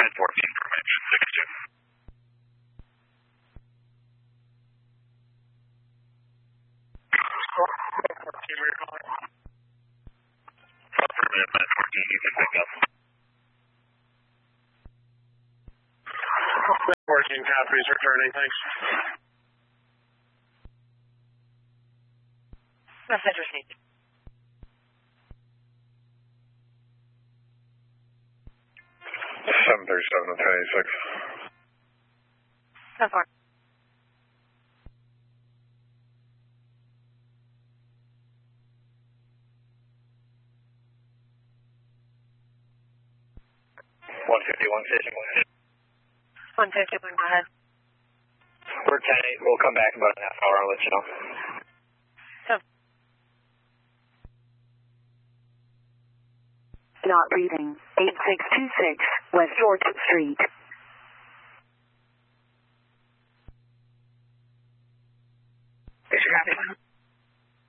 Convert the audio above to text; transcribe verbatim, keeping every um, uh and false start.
ten fourteen information, six two. fourteen, where you're calling? Affirmative, ten fourteen, you can pick up. ten fourteen, Catherine's returning, thanks. Message received. seven thirty-seven to ten eighty-six. So far. one fifty-one, station one. one fifty-one, go ahead. We're ten eight, we'll come back in about a half hour, I'll let you know. So. Not reading. eight six two six West Georgia Street. Is your copy?